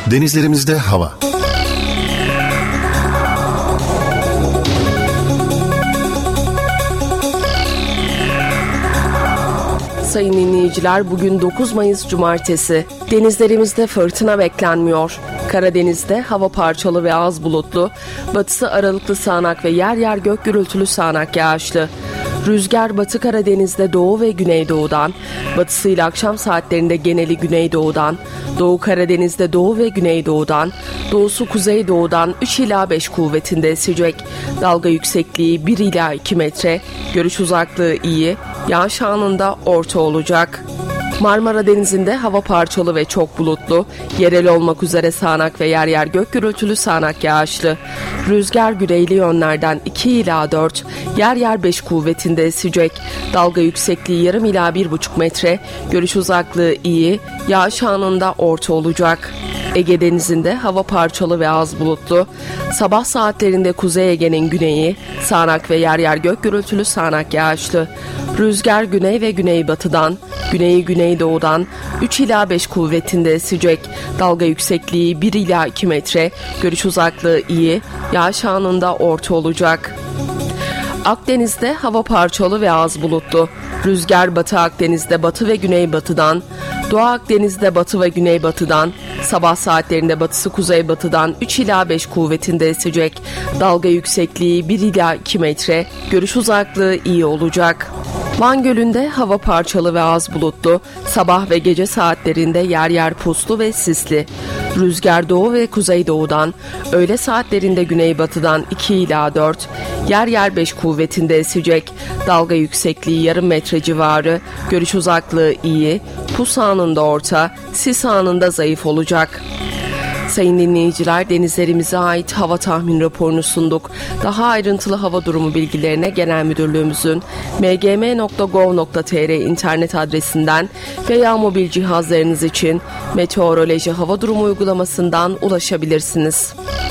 Denizlerimizde hava. Sayın dinleyiciler, bugün 9 Mayıs Cumartesi. Denizlerimizde fırtına beklenmiyor. Karadeniz'de hava parçalı ve az bulutlu, batısı aralıklı sağanak ve yer yer gök gürültülü sağanak yağışlı. Rüzgar Batı Karadeniz'de doğu ve güneydoğudan, batısıyla akşam saatlerinde geneli güneydoğudan, Doğu Karadeniz'de doğu ve güneydoğudan, doğusu kuzeydoğudan 3 ila 5 kuvvetinde esecek. Dalga yüksekliği 1 ila 2 metre, görüş uzaklığı iyi, yağış anında orta olacak. Marmara Denizi'nde hava parçalı ve çok bulutlu, yerel olmak üzere sağanak ve yer yer gök gürültülü sağanak yağışlı. Rüzgar güneyli yönlerden 2 ila 4, yer yer 5 kuvvetinde esecek. Dalga yüksekliği yarım ila 1,5 metre, görüş uzaklığı iyi, yağış anında orta olacak. Ege Denizi'nde hava parçalı ve az bulutlu. Sabah saatlerinde Kuzey Ege'nin güneyi, sağanak ve yer yer gök gürültülü sağanak yağışlı. Rüzgar güney ve güneybatıdan, güneyi güneydoğudan 3 ila 5 kuvvetinde esecek. Dalga yüksekliği 1 ila 2 metre, görüş uzaklığı iyi, yağış anında orta olacak. Akdeniz'de hava parçalı ve az bulutlu. Rüzgar Batı Akdeniz'de batı ve güneybatıdan, Doğu Akdeniz'de batı ve güneybatıdan, sabah saatlerinde batısı kuzeybatıdan 3 ila 5 kuvvetinde esecek. Dalga yüksekliği 1 ila 2 metre, görüş uzaklığı iyi olacak. Van Gölü'nde hava parçalı ve az bulutlu, sabah ve gece saatlerinde yer yer puslu ve sisli. Rüzgar doğu ve kuzeydoğudan, öğle saatlerinde güneybatıdan 2 ila 4, yer yer 5 kuvvetinde esecek. Dalga yüksekliği yarım metre civarı, görüş uzaklığı iyi, pus anında orta, sis anında zayıf olacak. Sayın dinleyiciler, denizlerimize ait hava tahmin raporunu sunduk. Daha ayrıntılı hava durumu bilgilerine Genel Müdürlüğümüzün mgm.gov.tr internet adresinden veya mobil cihazlarınız için meteoroloji hava durumu uygulamasından ulaşabilirsiniz.